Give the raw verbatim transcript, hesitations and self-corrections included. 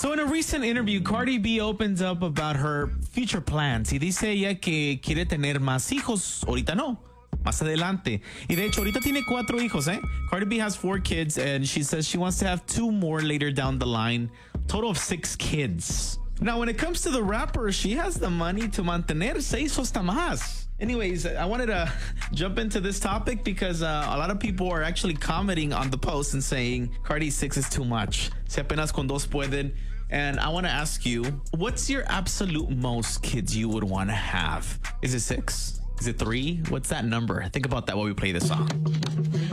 So in a recent interview, Cardi B opens up about her future plans. Y dice ella que quiere tener más hijos. Ahorita no. Más adelante. Y de hecho, ahorita tiene cuatro hijos, eh? Cardi B has four kids, and she says she wants to have two more later down the line. Total of six kids. Now, when it comes to the rapper, she has the money to mantener seis hasta más. Anyways, I wanted to jump into this topic because uh, a lot of people are actually commenting on the post and saying Cardi six is too much. Si apenas con dos pueden. And I want to ask you, what's your absolute most kids you would want to have? Is it six? Is it three? What's that number? Think about that while we play this song.